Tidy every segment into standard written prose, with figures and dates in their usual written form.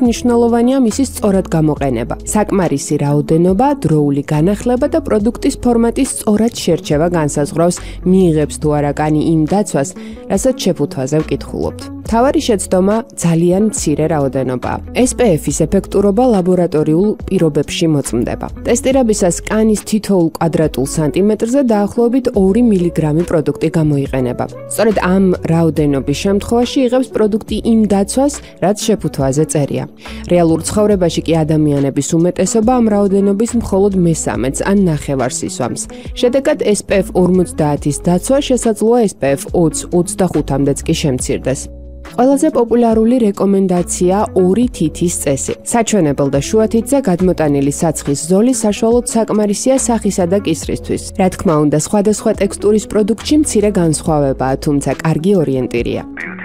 მნიშვნელოვანია მისი სწორად გამოყენება. საკმარისი რაოდენობა, დროული განახლება და პროდუქტის ფორმატის სწორად შერჩევა განსაზღვრავს მიიღებს თუ არა კანი იმ დაცვას, რასაც შეფუთვაზე ვკითხულობთ. მთავარი შეცდომა ძალიან მცირე რაოდენობაა. SPF-ის ეფექტურობა ლაბორატორიულ პირობებში მოწმდება. ტესტირებისას კანის თითოეულ კვადრატულ სანტიმეტრზე დაახლოებით 2 მილიგრამი პროდუქტი გამოიყენება. სწორედ ამ რაოდენობის შემთხვევაში იღებს პროდუქტი იმ დაცვას, რაც შეფუთვაზე წერია. რეალურ ცხოვრებაში კი ადამიანების უმეტესობა ამ რაოდენობის მხოლოდ მესამედს ან ნახევარს ისვამს. შედეგად SPF 50-ის დაცვა შესაძლოა SPF 20-25-მდეც კი შემცირდეს. ყველაზე პოპულარული რეკომენდაცია 2 თითის წესი. საჩვენებელ და შუა თითზე გადმოტანილი საცხის ზოლი საშუალოდ საკმარისია სახისა და კისრისთვის. რა თქმა უნდა, სხვადასხვა ტექსტურის პროდუქტში მცირე განსხვავებაა, თუმცა კარგი ორიენტირია.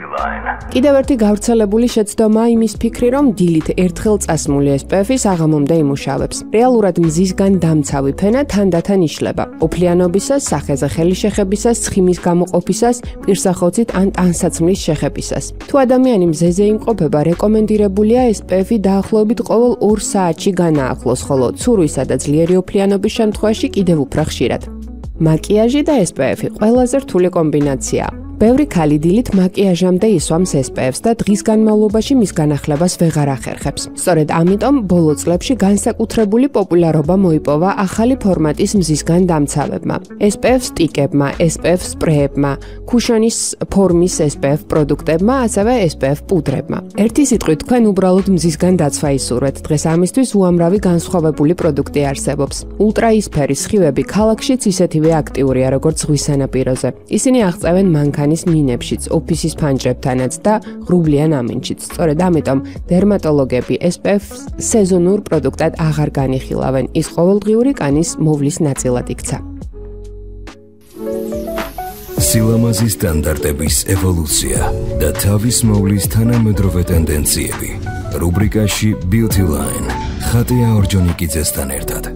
კიდევ ერთი გავრცელებული შეცდომაა იმის ფიქრი, რომ დილით ერთხელ წასმული SPF-ის აღამომდე იმუშავებს. რეალურად მზისგან დამცავი ფენა თანდათან იშლება. ოფლიანობისას, სახეზე ხელი შეხებისას, ცხიმის გამოყოფისას, პირსახოცით ან ტანსაცმლის შეხებისას. თუ ადამიანი მზეზე იმყოფება, რეკომენდირებულია SPF-ი დაახლოებით ყოველ 2 საათში განაახლოს, ხოლო ცურვისა და ძლიერი ოფლიანობის შემთხვევაში კიდევ უფრო ხშირად. მაკიაჟი და SPF-ი ყველაზე რთული კომბინაციაა. ბევრი ქალი დილით მაკიაჟამდე ისვამს SPF-ს და დღის განმავლობაში მის განახლებას ვეღარ ახერხებს. სწორედ ამიტომ ბოლო წლებში განსაკუთრებული პოპულარობა მოიპოვა ახალი ფორმატის მზისგან დამცავებმა, SPF სტიკებმა, SPF სპრეებმა, ქუშონის ფორმის SPF პროდუქტებმა, ასევე SPF პუდრებმა. ერთი სიტყვით თქვენ უბრალოდ მზისგან დაცვა ისურვეთ. დღეს ამისთვის უამრავი განსხვავებული პროდუქტი არსებობს. ულტრაისფერი სხივები ქალაქშიც ისეთივე აქტიურია, როგორც ზღვის სანაპიროზე. ისინი აღწევენ მანქანის მინებშიც, ოფისის ფანჯრებთანაც და ღრუბლიან ამინჩიც. სწორედ ამიტომ დერმატოლოგები SPF სეზონურ პროდუქტად აღარ განიხილავენ. ის ყოველდღიური კანის მოვლის ნაწილად იქცა. სილამაზის სტანდარტების ევოლუცია და თავის მოვლის თანამედროვე ტენდენციები. რუბრიკაში Beauty Line. ხატია ორჯონიკიძესთან ერთად.